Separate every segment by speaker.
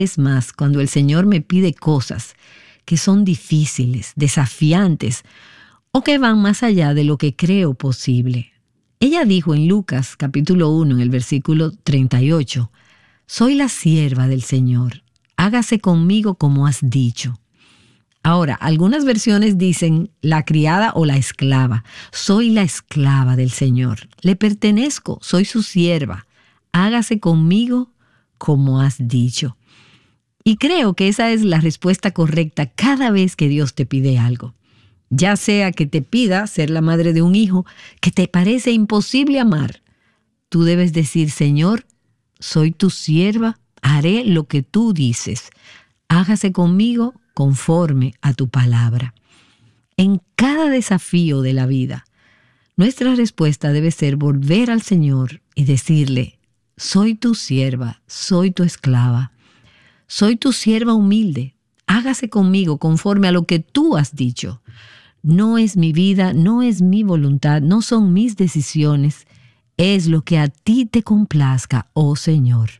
Speaker 1: Es más, cuando el Señor me pide cosas que son difíciles, desafiantes o que van más allá de lo que creo posible. Ella dijo en Lucas capítulo 1, en el versículo 38, «Soy la sierva del Señor, hágase conmigo como has dicho». Ahora, algunas versiones dicen la criada o la esclava. Soy la esclava del Señor. Le pertenezco, soy su sierva. Hágase conmigo como has dicho. Y creo que esa es la respuesta correcta cada vez que Dios te pide algo. Ya sea que te pida ser la madre de un hijo que te parece imposible amar. Tú debes decir, Señor, soy tu sierva, haré lo que tú dices. Hágase conmigo conforme a tu palabra. En cada desafío de la vida, nuestra respuesta debe ser volver al Señor y decirle, soy tu sierva, soy tu esclava, soy tu sierva humilde, hágase conmigo conforme a lo que tú has dicho. No es mi vida, no es mi voluntad, no son mis decisiones, es lo que a ti te complazca, oh Señor.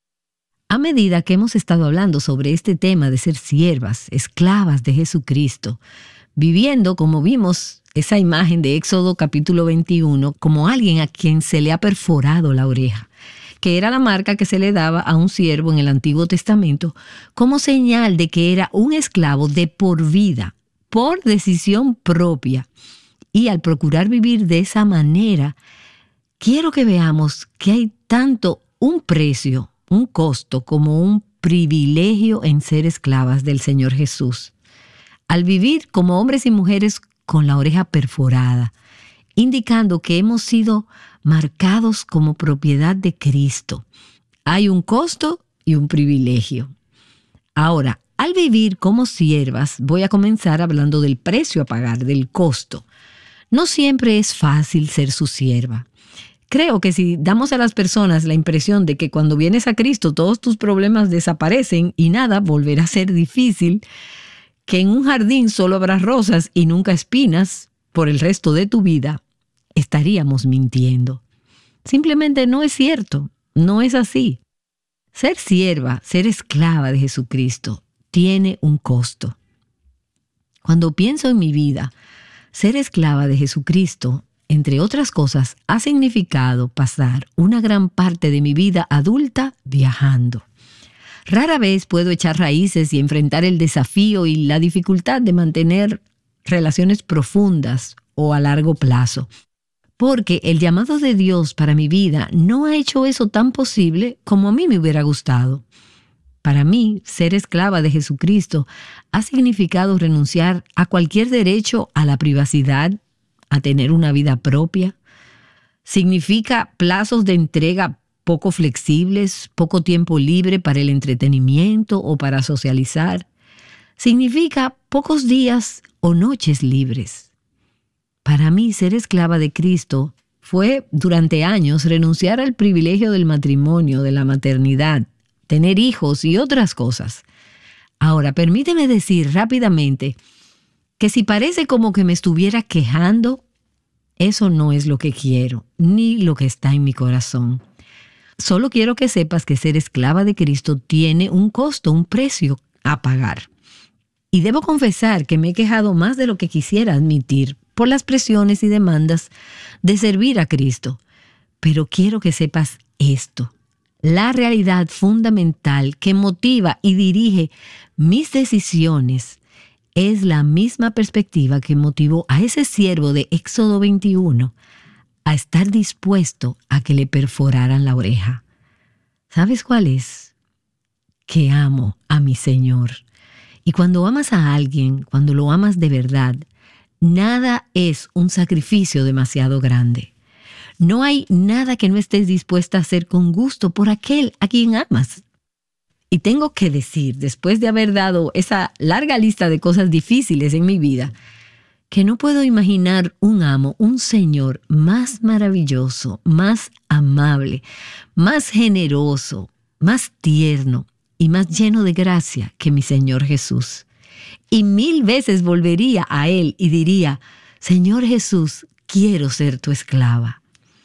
Speaker 1: A medida que hemos estado hablando sobre este tema de ser siervas, esclavas de Jesucristo, viviendo, como vimos esa imagen de Éxodo capítulo 21, como alguien a quien se le ha perforado la oreja, que era la marca que se le daba a un siervo en el Antiguo Testamento como señal de que era un esclavo de por vida, por decisión propia. Y al procurar vivir de esa manera, quiero que veamos que hay tanto un precio, un costo como un privilegio en ser esclavas del Señor Jesús. Al vivir como hombres y mujeres con la oreja perforada, indicando que hemos sido marcados como propiedad de Cristo. Hay un costo y un privilegio. Ahora, al vivir como siervas, voy a comenzar hablando del precio a pagar, del costo. No siempre es fácil ser su sierva. Creo que si damos a las personas la impresión de que cuando vienes a Cristo todos tus problemas desaparecen y nada volverá a ser difícil, que en un jardín solo habrá rosas y nunca espinas por el resto de tu vida, estaríamos mintiendo. Simplemente no es cierto, no es así. Ser sierva, ser esclava de Jesucristo, tiene un costo. Cuando pienso en mi vida, ser esclava de Jesucristo, entre otras cosas, ha significado pasar una gran parte de mi vida adulta viajando. Rara vez puedo echar raíces y enfrentar el desafío y la dificultad de mantener relaciones profundas o a largo plazo, porque el llamado de Dios para mi vida no ha hecho eso tan posible como a mí me hubiera gustado. Para mí, ser esclava de Jesucristo ha significado renunciar a cualquier derecho a la privacidad, a tener una vida propia. Significa plazos de entrega poco flexibles, poco tiempo libre para el entretenimiento o para socializar. Significa pocos días o noches libres. Para mí, ser esclava de Cristo fue, durante años, renunciar al privilegio del matrimonio, de la maternidad, tener hijos y otras cosas. Ahora, permíteme decir rápidamente que si parece como que me estuviera quejando, eso no es lo que quiero, ni lo que está en mi corazón. Solo quiero que sepas que ser esclava de Cristo tiene un costo, un precio a pagar. Y debo confesar que me he quejado más de lo que quisiera admitir por las presiones y demandas de servir a Cristo. Pero quiero que sepas esto. La realidad fundamental que motiva y dirige mis decisiones es la misma perspectiva que motivó a ese siervo de Éxodo 21 a estar dispuesto a que le perforaran la oreja. ¿Sabes cuál es? Que amo a mi Señor. Y cuando amas a alguien, cuando lo amas de verdad, nada es un sacrificio demasiado grande. No hay nada que no estés dispuesta a hacer con gusto por aquel a quien amas. Y tengo que decir, después de haber dado esa larga lista de cosas difíciles en mi vida, que no puedo imaginar un amo, un Señor más maravilloso, más amable, más generoso, más tierno y más lleno de gracia que mi Señor Jesús. Y 1000 veces volvería a Él y diría, Señor Jesús, quiero ser tu esclava.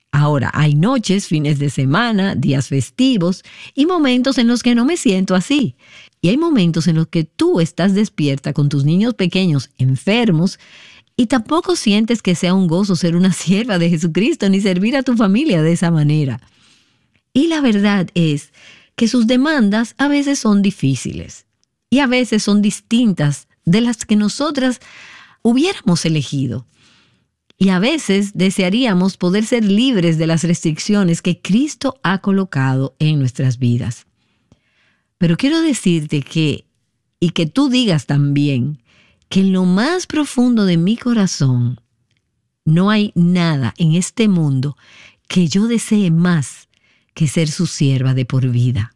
Speaker 1: Ahora, hay noches, fines de semana, días festivos y momentos en los que no me siento así. Y hay momentos en los que tú estás despierta con tus niños pequeños enfermos y tampoco sientes que sea un gozo ser una sierva de Jesucristo ni servir a tu familia de esa manera. Y la verdad es que sus demandas a veces son difíciles y a veces son distintas de las que nosotras hubiéramos elegido. Y a veces desearíamos poder ser libres de las restricciones que Cristo ha colocado en nuestras vidas. Pero quiero decirte y que tú digas también, que en lo más profundo de mi corazón no hay nada en este mundo que yo desee más que ser su sierva de por vida.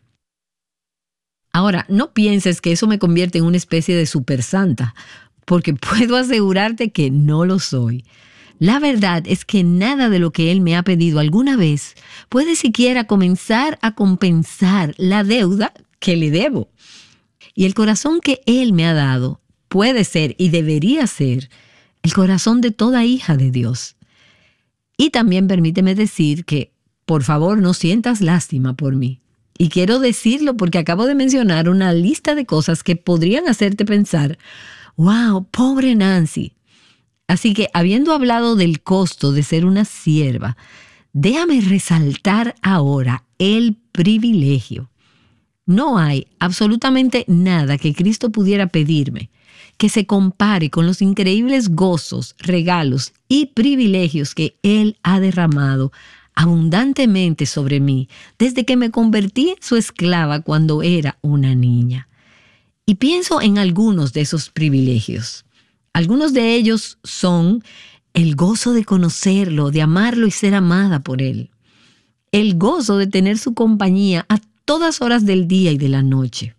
Speaker 1: Ahora, no pienses que eso me convierte en una especie de super santa, porque puedo asegurarte que no lo soy. La verdad es que nada de lo que Él me ha pedido alguna vez puede siquiera comenzar a compensar la deuda que le debo. Y el corazón que Él me ha dado puede ser y debería ser el corazón de toda hija de Dios. Y también permíteme decir que, por favor, no sientas lástima por mí. Y quiero decirlo porque acabo de mencionar una lista de cosas que podrían hacerte pensar, wow, pobre Nancy. Así que, habiendo hablado del costo de ser una sierva, déjame resaltar ahora el privilegio. No hay absolutamente nada que Cristo pudiera pedirme que se compare con los increíbles gozos, regalos y privilegios que Él ha derramado abundantemente sobre mí desde que me convertí en su esclava cuando era una niña. Y pienso en algunos de esos privilegios. Algunos de ellos son el gozo de conocerlo, de amarlo y ser amada por Él. El gozo de tener su compañía a todas horas del día y de la noche.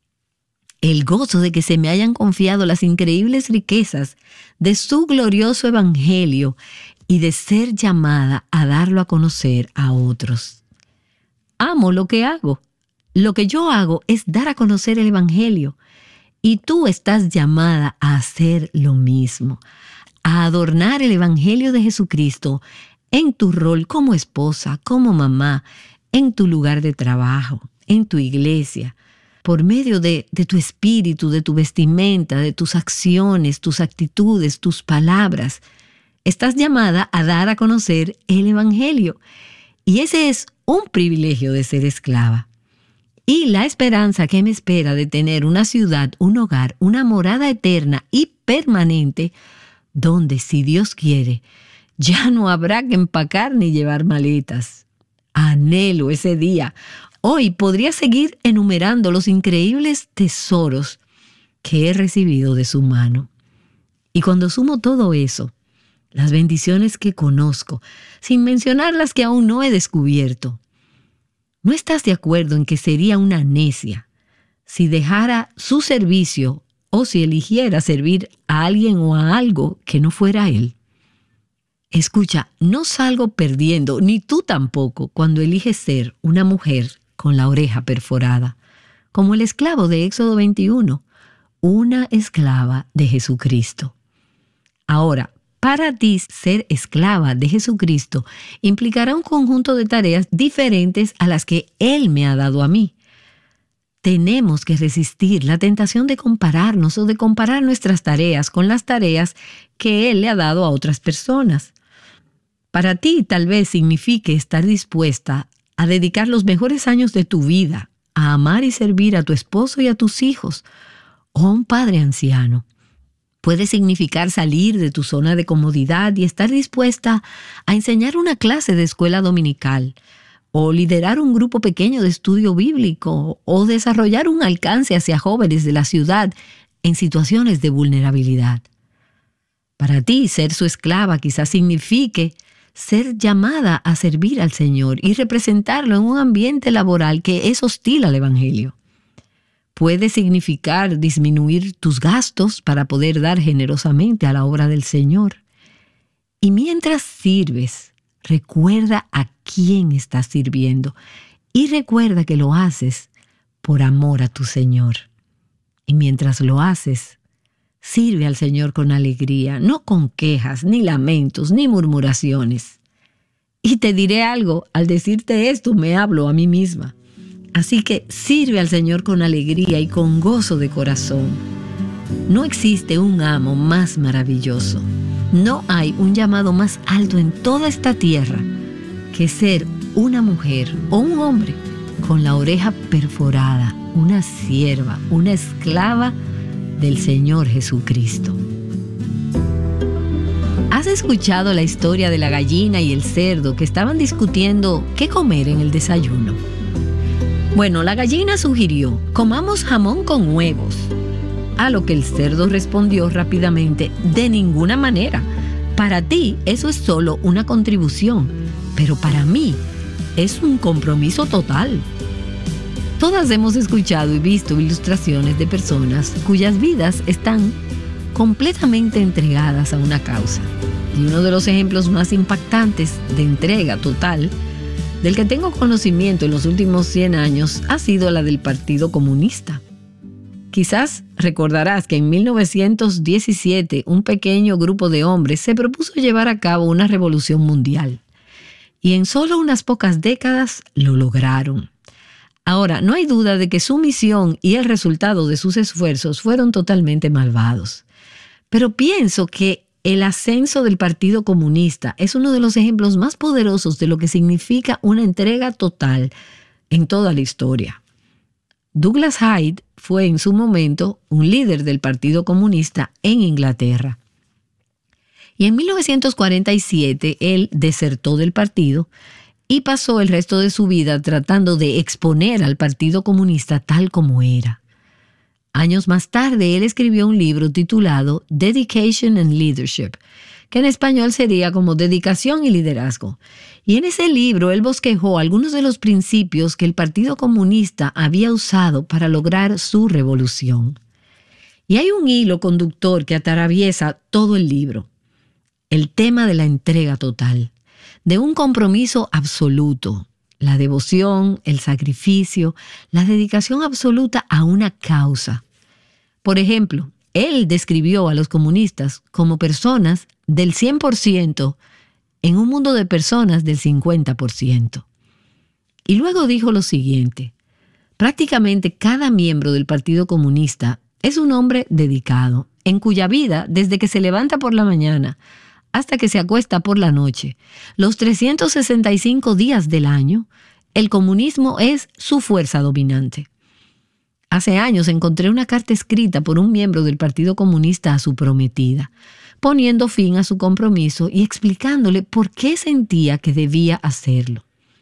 Speaker 1: El gozo de que se me hayan confiado las increíbles riquezas de su glorioso evangelio y de ser llamada a darlo a conocer a otros. Amo lo que hago. Lo que yo hago es dar a conocer el evangelio. Y tú estás llamada a hacer lo mismo, a adornar el evangelio de Jesucristo en tu rol como esposa, como mamá, en tu lugar de trabajo, en tu iglesia, por medio de tu espíritu, de tu vestimenta, de tus acciones, tus actitudes, tus palabras. Estás llamada a dar a conocer el evangelio. Y ese es un privilegio de ser esclava. Y la esperanza que me espera de tener una ciudad, un hogar, una morada eterna y permanente, donde, si Dios quiere, ya no habrá que empacar ni llevar maletas. Anhelo ese día. Hoy podría seguir enumerando los increíbles tesoros que he recibido de su mano. Y cuando sumo todo eso, las bendiciones que conozco, sin mencionar las que aún no he descubierto, ¿no estás de acuerdo en que sería una necia si dejara su servicio o si eligiera servir a alguien o a algo que no fuera Él? Escucha, no salgo perdiendo, ni tú tampoco, cuando eliges ser una mujer con la oreja perforada, como el esclavo de Éxodo 21, una esclava de Jesucristo. Ahora, para ti ser esclava de Jesucristo implicará un conjunto de tareas diferentes a las que Él me ha dado a mí. Tenemos que resistir la tentación de compararnos o de comparar nuestras tareas con las tareas que Él le ha dado a otras personas. Para ti tal vez signifique estar dispuesta a dedicar los mejores años de tu vida a amar y servir a tu esposo y a tus hijos o a un padre anciano. Puede significar salir de tu zona de comodidad y estar dispuesta a enseñar una clase de escuela dominical, o liderar un grupo pequeño de estudio bíblico, o desarrollar un alcance hacia jóvenes de la ciudad en situaciones de vulnerabilidad. Para ti, ser su esclava quizás signifique ser llamada a servir al Señor y representarlo en un ambiente laboral que es hostil al Evangelio. Puede significar disminuir tus gastos para poder dar generosamente a la obra del Señor. Y mientras sirves, recuerda a quién estás sirviendo y recuerda que lo haces por amor a tu Señor. Y mientras lo haces, sirve al Señor con alegría, no con quejas, ni lamentos, ni murmuraciones. Y te diré algo, al decirte esto me hablo a mí misma. Así que sirve al Señor con alegría y con gozo de corazón. No existe un amo más maravilloso. No hay un llamado más alto en toda esta tierra que ser una mujer o un hombre con la oreja perforada, una sierva, una esclava del Señor Jesucristo. ¿Has escuchado la historia de la gallina y el cerdo que estaban discutiendo qué comer en el desayuno? Bueno, la gallina sugirió, comamos jamón con huevos. A lo que el cerdo respondió rápidamente, de ninguna manera. Para ti eso es solo una contribución, pero para mí es un compromiso total. Todas hemos escuchado y visto ilustraciones de personas cuyas vidas están completamente entregadas a una causa. Y uno de los ejemplos más impactantes de entrega total del que tengo conocimiento en los últimos 100 años ha sido la del Partido Comunista. Quizás recordarás que en 1917 un pequeño grupo de hombres se propuso llevar a cabo una revolución mundial. Y en solo unas pocas décadas lo lograron. Ahora, no hay duda de que su misión y el resultado de sus esfuerzos fueron totalmente malvados. Pero pienso que el ascenso del Partido Comunista es uno de los ejemplos más poderosos de lo que significa una entrega total en toda la historia. Douglas Hyde fue en su momento un líder del Partido Comunista en Inglaterra. Y en 1947 él desertó del partido y pasó el resto de su vida tratando de exponer al Partido Comunista tal como era. Años más tarde, él escribió un libro titulado Dedication and Leadership, que en español sería como Dedicación y Liderazgo. Y en ese libro él bosquejó algunos de los principios que el Partido Comunista había usado para lograr su revolución. Y hay un hilo conductor que atraviesa todo el libro. El tema de la entrega total, de un compromiso absoluto. La devoción, el sacrificio, la dedicación absoluta a una causa. Por ejemplo, él describió a los comunistas como personas del 100% en un mundo de personas del 50%. Y luego dijo lo siguiente: prácticamente cada miembro del Partido Comunista es un hombre dedicado, en cuya vida, desde que se levanta por la mañana hasta que se acuesta por la noche, los 365 días del año, el comunismo es su fuerza dominante. Hace años encontré una carta escrita por un miembro del Partido Comunista a su prometida, poniendo fin a su compromiso y explicándole por qué sentía que debía hacerlo.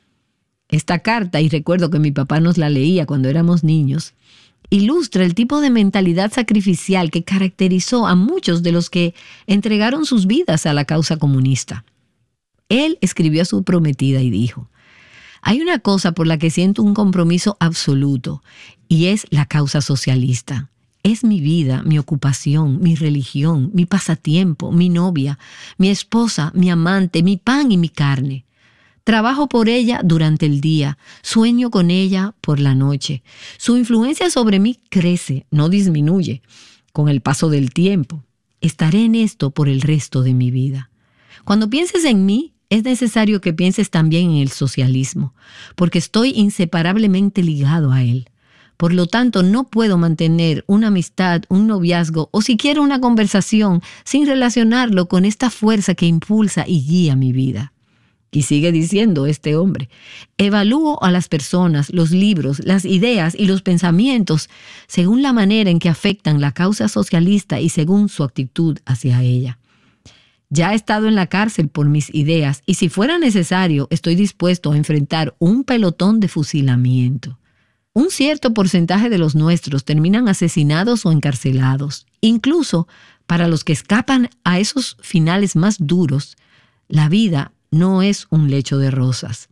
Speaker 1: Esta carta, y recuerdo que mi papá nos la leía cuando éramos niños, ilustra el tipo de mentalidad sacrificial que caracterizó a muchos de los que entregaron sus vidas a la causa comunista. Él escribió a su prometida y dijo: hay una cosa por la que siento un compromiso absoluto, y es la causa socialista. Es mi vida, mi ocupación, mi religión, mi pasatiempo, mi novia, mi esposa, mi amante, mi pan y mi carne. Trabajo por ella durante el día, sueño con ella por la noche. Su influencia sobre mí crece, no disminuye, con el paso del tiempo. Estaré en esto por el resto de mi vida. Cuando pienses en mí, es necesario que pienses también en el socialismo, porque estoy inseparablemente ligado a él. Por lo tanto, no puedo mantener una amistad, un noviazgo o siquiera una conversación sin relacionarlo con esta fuerza que impulsa y guía mi vida. Y sigue diciendo este hombre: evalúo a las personas, los libros, las ideas y los pensamientos según la manera en que afectan la causa socialista y según su actitud hacia ella. Ya he estado en la cárcel por mis ideas y si fuera necesario estoy dispuesto a enfrentar un pelotón de fusilamiento. Un cierto porcentaje de los nuestros terminan asesinados o encarcelados. Incluso para los que escapan a esos finales más duros, la vida no es un lecho de rosas.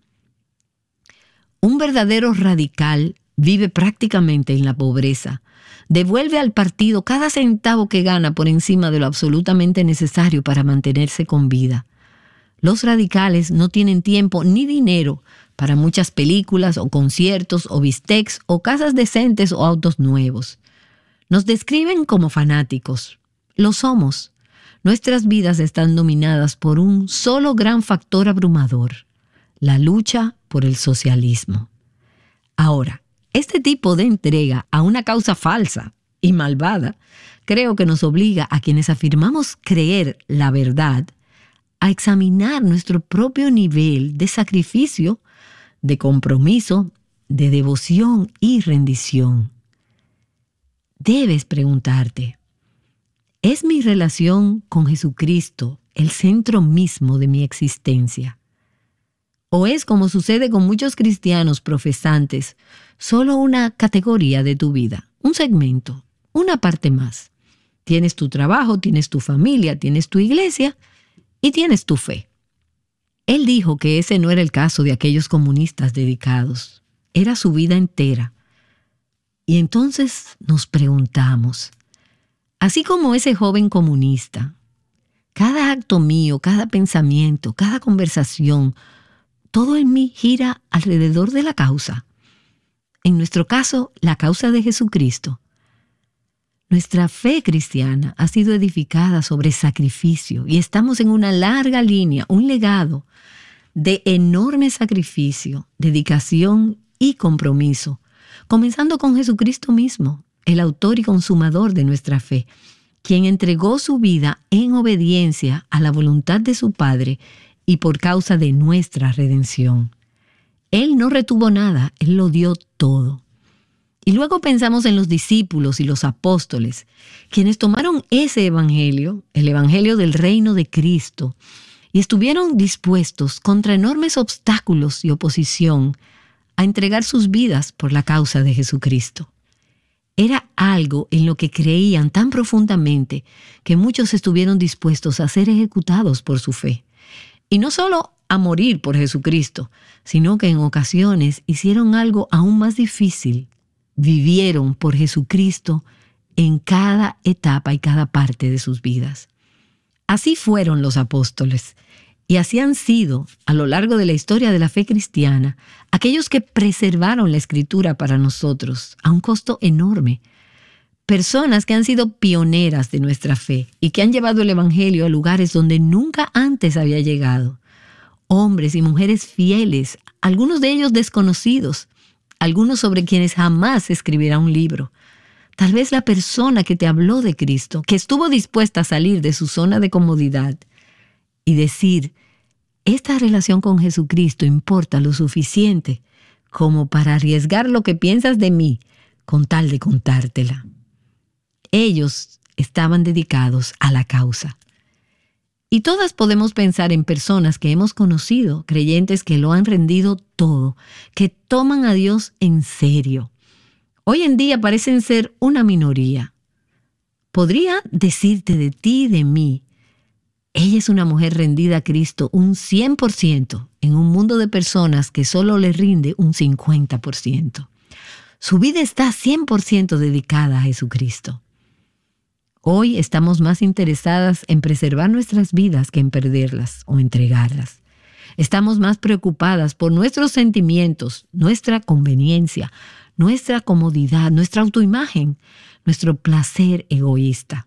Speaker 1: Un verdadero radical vive prácticamente en la pobreza. Devuelve al partido cada centavo que gana por encima de lo absolutamente necesario para mantenerse con vida. Los radicales no tienen tiempo ni dinero para muchas películas o conciertos o bistecs o casas decentes o autos nuevos. Nos describen como fanáticos. Lo somos. Nuestras vidas están dominadas por un solo gran factor abrumador: la lucha por el socialismo. Ahora, este tipo de entrega a una causa falsa y malvada, creo que nos obliga a quienes afirmamos creer la verdad a examinar nuestro propio nivel de sacrificio, de compromiso, de devoción y rendición. Debes preguntarte, ¿es mi relación con Jesucristo el centro mismo de mi existencia? ¿O es, como sucede con muchos cristianos profesantes, solo una categoría de tu vida, un segmento, una parte más? Tienes tu trabajo, tienes tu familia, tienes tu iglesia y tienes tu fe. Él dijo que ese no era el caso de aquellos comunistas dedicados. Era su vida entera. Y entonces nos preguntamos, así como ese joven comunista, cada acto mío, cada pensamiento, cada conversación, todo en mí gira alrededor de la causa. En nuestro caso, la causa de Jesucristo. Nuestra fe cristiana ha sido edificada sobre sacrificio y estamos en una larga línea, un legado de enorme sacrificio, dedicación y compromiso, comenzando con Jesucristo mismo, el autor y consumador de nuestra fe, quien entregó su vida en obediencia a la voluntad de su Padre y por causa de nuestra redención. Él no retuvo nada, Él lo dio todo. Y luego pensamos en los discípulos y los apóstoles, quienes tomaron ese evangelio, el evangelio del reino de Cristo, y estuvieron dispuestos contra enormes obstáculos y oposición a entregar sus vidas por la causa de Jesucristo. Era algo en lo que creían tan profundamente que muchos estuvieron dispuestos a ser ejecutados por su fe. Y no solo a morir por Jesucristo, sino que en ocasiones hicieron algo aún más difícil. Vivieron por Jesucristo en cada etapa y cada parte de sus vidas. Así fueron los apóstoles, y así han sido, a lo largo de la historia de la fe cristiana, aquellos que preservaron la Escritura para nosotros a un costo enorme. Personas que han sido pioneras de nuestra fe y que han llevado el Evangelio a lugares donde nunca antes había llegado. Hombres y mujeres fieles, algunos de ellos desconocidos, algunos sobre quienes jamás se escribirá un libro. Tal vez la persona que te habló de Cristo, que estuvo dispuesta a salir de su zona de comodidad y decir, esta relación con Jesucristo importa lo suficiente como para arriesgar lo que piensas de mí con tal de contártela. Ellos estaban dedicados a la causa. Y todas podemos pensar en personas que hemos conocido, creyentes que lo han rendido todo, que toman a Dios en serio. Hoy en día parecen ser una minoría. Podría decirte de ti y de mí, ella es una mujer rendida a Cristo un 100% en un mundo de personas que solo le rinde un 50%. Su vida está 100% dedicada a Jesucristo. Hoy estamos más interesadas en preservar nuestras vidas que en perderlas o entregarlas. Estamos más preocupadas por nuestros sentimientos, nuestra conveniencia, nuestra comodidad, nuestra autoimagen, nuestro placer egoísta.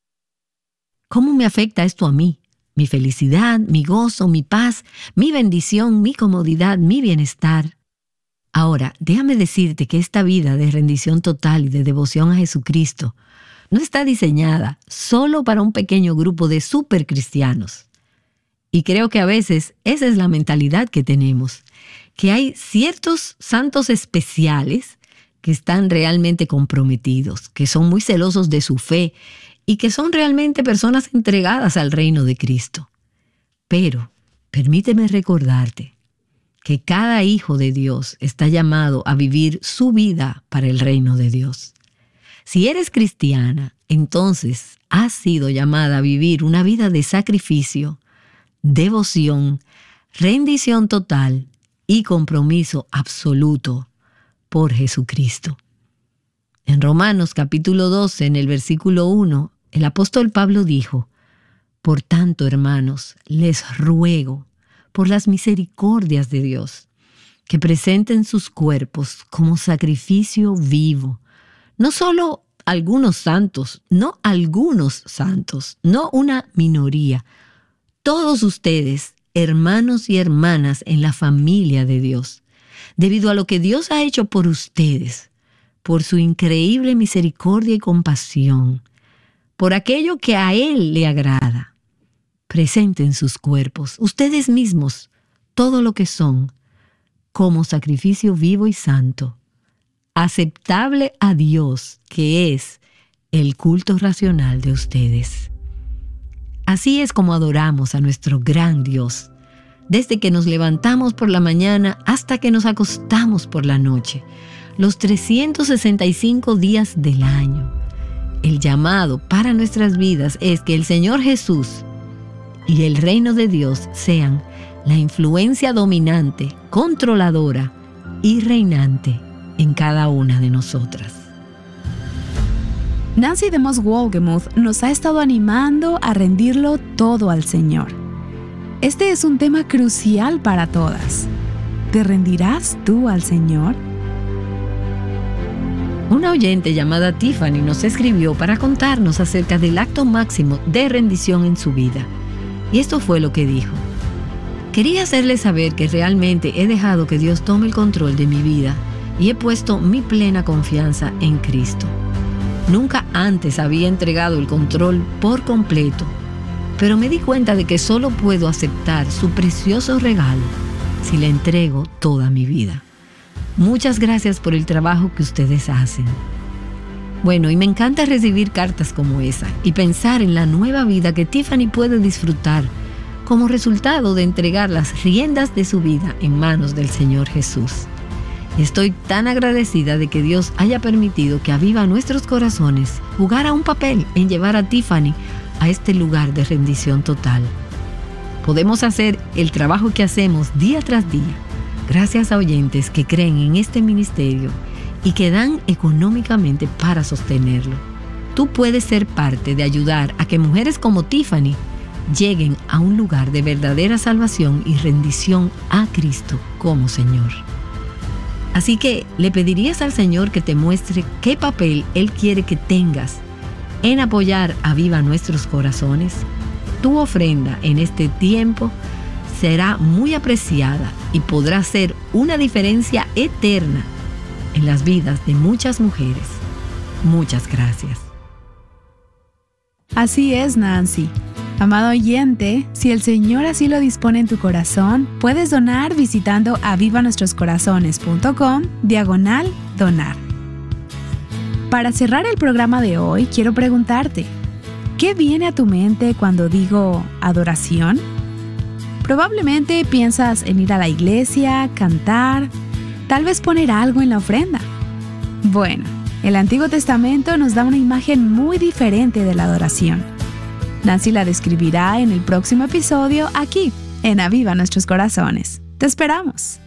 Speaker 1: ¿Cómo me afecta esto a mí? Mi felicidad, mi gozo, mi paz, mi bendición, mi comodidad, mi bienestar. Ahora, déjame decirte que esta vida de rendición total y de devoción a Jesucristo no está diseñada solo para un pequeño grupo de supercristianos. Y creo que a veces esa es la mentalidad que tenemos, que hay ciertos santos especiales que están realmente comprometidos, que son muy celosos de su fe y que son realmente personas entregadas al reino de Cristo. Pero permíteme recordarte que cada hijo de Dios está llamado a vivir su vida para el reino de Dios. Si eres cristiana, entonces has sido llamada a vivir una vida de sacrificio, devoción, rendición total y compromiso absoluto por Jesucristo. En Romanos capítulo 12, en el versículo 1, el apóstol Pablo dijo, por tanto, hermanos, les ruego, por las misericordias de Dios, que presenten sus cuerpos como sacrificio vivo, no solo algunos santos, no una minoría, todos ustedes hermanos y hermanas en la familia de Dios, debido a lo que Dios ha hecho por ustedes, por su increíble misericordia y compasión, por aquello que a Él le agrada. Presenten sus cuerpos, ustedes mismos, todo lo que son, como sacrificio vivo y santo, aceptable a Dios, que es el culto racional de ustedes. Así es como adoramos a nuestro gran Dios, desde que nos levantamos por la mañana hasta que nos acostamos por la noche, los 365 días del año. El llamado para nuestras vidas es que el Señor Jesús y el reino de Dios sean la influencia dominante, controladora y reinante en cada una de nosotras.
Speaker 2: Nancy DeMoss Wolgemuth nos ha estado animando a rendirlo todo al Señor. Este es un tema crucial para todas. ¿Te rendirás tú al Señor?
Speaker 1: Una oyente llamada Tiffany nos escribió para contarnos acerca del acto máximo de rendición en su vida. Y esto fue lo que dijo. Quería hacerles saber que realmente he dejado que Dios tome el control de mi vida y he puesto mi plena confianza en Cristo. Nunca antes había entregado el control por completo, pero me di cuenta de que solo puedo aceptar su precioso regalo si le entrego toda mi vida. Muchas gracias por el trabajo que ustedes hacen. Bueno, y me encanta recibir cartas como esa y pensar en la nueva vida que Tiffany puede disfrutar como resultado de entregar las riendas de su vida en manos del Señor Jesús. Estoy tan agradecida de que Dios haya permitido que Aviva Nuestros Corazones jugara un papel en llevar a Tiffany a este lugar de rendición total. Podemos hacer el trabajo que hacemos día tras día gracias a oyentes que creen en este ministerio y que dan económicamente para sostenerlo. Tú puedes ser parte de ayudar a que mujeres como Tiffany lleguen a un lugar de verdadera salvación y rendición a Cristo como Señor. Así que le pedirías al Señor que te muestre qué papel Él quiere que tengas en apoyar a Aviva Nuestros Corazones. Tu ofrenda en este tiempo será muy apreciada y podrá ser una diferencia eterna en las vidas de muchas mujeres. Muchas gracias.
Speaker 2: Así es, Nancy. Amado oyente, si el Señor así lo dispone en tu corazón, puedes donar visitando avivanuestroscorazones.com/donar. Para cerrar el programa de hoy, quiero preguntarte, ¿qué viene a tu mente cuando digo adoración? Probablemente piensas en ir a la iglesia, cantar, tal vez poner algo en la ofrenda. Bueno, el Antiguo Testamento nos da una imagen muy diferente de la adoración. Nancy la describirá en el próximo episodio aquí, en Aviva Nuestros Corazones. ¡Te esperamos!